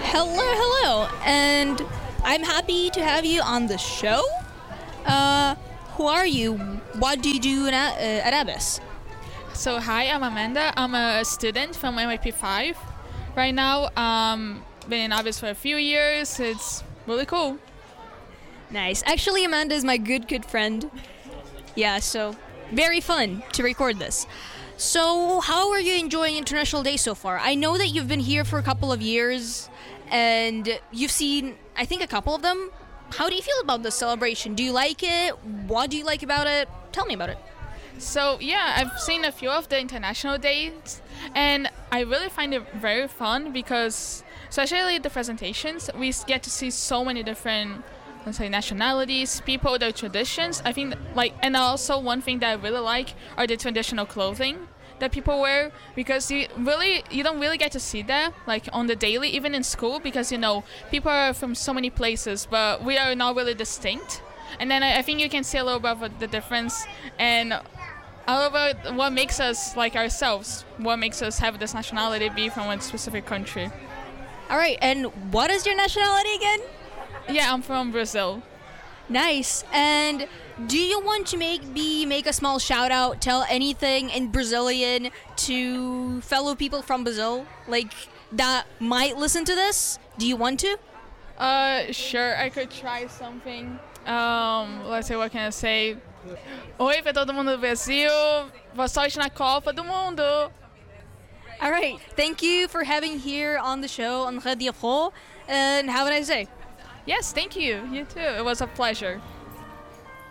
Hello, and I'm happy to have you on the show. Who are you? What do you do at Abbas? So hi, I'm Amanda. I'm a student from MIP5. Right now, been in Avis for a few years. It's really cool. Nice. Actually, Amanda is my good friend. Yeah, so very fun to record this. So, how are you enjoying International Day so far? I know that you've been here for a couple of years, and you've seen, I think, a couple of them. How do you feel about the celebration? Do you like it? What do you like about it? Tell me about it. So yeah, I've seen a few of the international days, and I really find it very fun because, especially the presentations, we get to see so many different, let's say, nationalities, people, their traditions. I think and also one thing that I really like are the traditional clothing that people wear, because you don't really get to see that like on the daily, even in school, because people are from so many places, but we are not really distinct. And then I think you can see a little bit of the difference, and a little bit what makes us like ourselves, what makes us have this nationality, be from a specific country. All right, and what is your nationality again? Yeah, I'm from Brazil. Nice. And do you want to make a small shout out, tell anything in Brazilian to fellow people from Brazil, like that might listen to this? Do you want to? Sure, I could try something. Let's say, what can I say? Oi pra todo mundo do Brasil. Boa sorte na Copa do Mundo. All right. Thank you for having here on the show on Radio Pro, and have a nice day. Yes, thank you. You too. It was a pleasure.